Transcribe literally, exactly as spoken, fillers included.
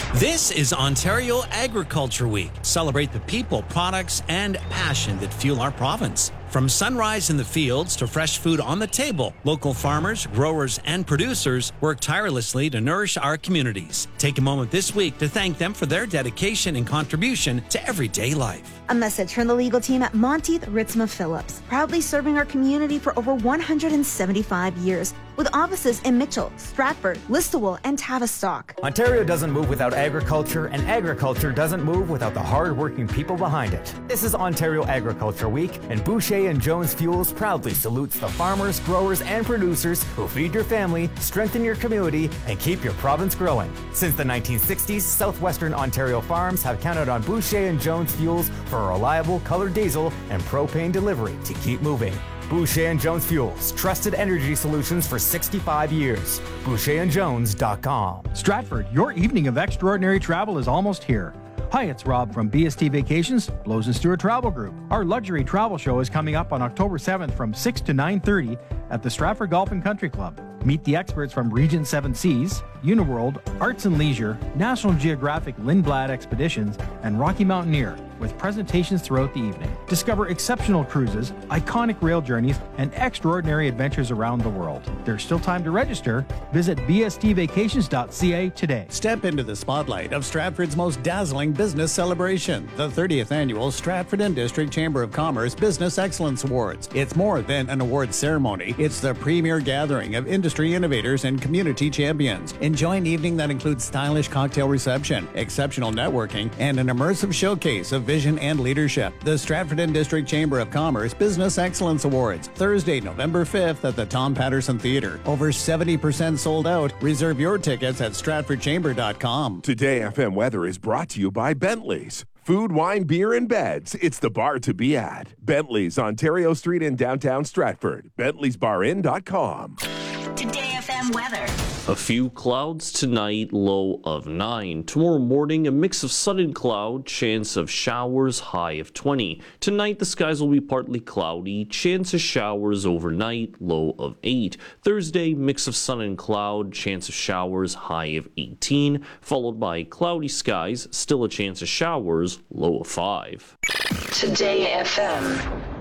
This is Ontario Agriculture Week. Celebrate the people, products, and passion that fuel our province. From sunrise in the fields to fresh food on the table, local farmers, growers, and producers work tirelessly to nourish our communities. Take a moment this week to thank them for their dedication and contribution to everyday life. A message from the legal team at Monteith Ritzma Phillips, proudly serving our community for over one hundred seventy-five years, with offices in Mitchell, Stratford, Listowel, and Tavistock. Ontario doesn't move without agriculture, and agriculture doesn't move without the hard-working people behind it. This is Ontario Agriculture Week, and Boucher and Jones Fuels proudly salutes the farmers, growers, and producers who feed your family, strengthen your community, and keep your province growing. Since the nineteen sixties, Southwestern Ontario farms have counted on Boucher and Jones Fuels for a reliable colored diesel and propane delivery to keep moving. Boucher and Jones Fuels, trusted energy solutions for sixty-five years. boucher and jones dot com. Stratford, your evening of extraordinary travel is almost here. Hi, it's Rob from B S T Vacations, Blows and Stewart Travel Group. Our luxury travel show is coming up on October seventh from six to nine thirty at the Stratford Golf and Country Club. Meet the experts from Regent Seven Seas, Uniworld, Arts and Leisure, National Geographic Lindblad Expeditions, and Rocky Mountaineer, with presentations throughout the evening. Discover exceptional cruises, iconic rail journeys, and extraordinary adventures around the world. There's still time to register. Visit b s t vacations dot c a today. Step into the spotlight of Stratford's most dazzling business celebration, the thirtieth Annual Stratford and District Chamber of Commerce Business Excellence Awards. It's more than an awards ceremony. It's the premier gathering of industry innovators and community champions. Enjoy an evening that includes stylish cocktail reception, exceptional networking, and an immersive showcase of vision and leadership. The Stratford and District Chamber of Commerce Business Excellence Awards, Thursday, November fifth at the Tom Patterson Theatre. Over seventy percent sold out. Reserve your tickets at stratford chamber dot com. Today F M weather is brought to you by Bentley's. Food, wine, beer, and beds. It's the bar to be at. Bentley's, Ontario Street in downtown Stratford. bentley's bar inn dot com. Today F M weather. A few clouds tonight, low of nine. Tomorrow morning, a mix of sun and cloud, chance of showers, high of twenty. Tonight, the skies will be partly cloudy, chance of showers overnight, low of eight. Thursday, mix of sun and cloud, chance of showers, high of eighteen. Followed by cloudy skies, still a chance of showers, low of five. Today F M.